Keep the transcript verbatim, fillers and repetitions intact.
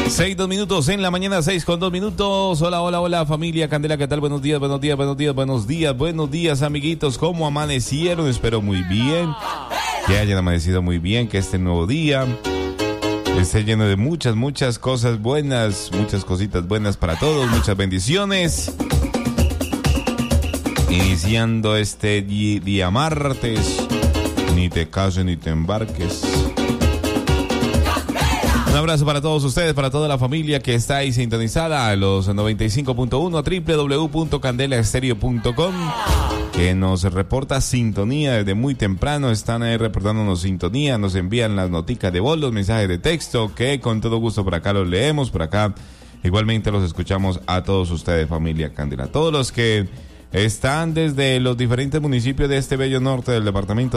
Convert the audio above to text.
Seis, dos minutos en la mañana, seis con dos minutos. Hola, hola, hola, familia Candela, ¿qué tal? Buenos días, buenos días, buenos días, buenos días, buenos días, amiguitos. ¿Cómo amanecieron? Espero muy bien, que hayan amanecido muy bien, que este nuevo día esté lleno de muchas, muchas cosas buenas, muchas cositas buenas para todos, muchas bendiciones. Iniciando este di- día martes, ni te cases ni te embarques. Un abrazo para todos ustedes, para toda la familia que está ahí sintonizada a los noventa y cinco punto uno, doble u doble u doble u punto candela estéreo punto com, que nos reporta sintonía desde muy temprano. Están ahí reportándonos sintonía, nos envían las noticas de voz, los mensajes de texto, que con todo gusto por acá los leemos, por acá igualmente los escuchamos a todos ustedes, familia Candela. Todos los que están desde los diferentes municipios de este bello norte del departamento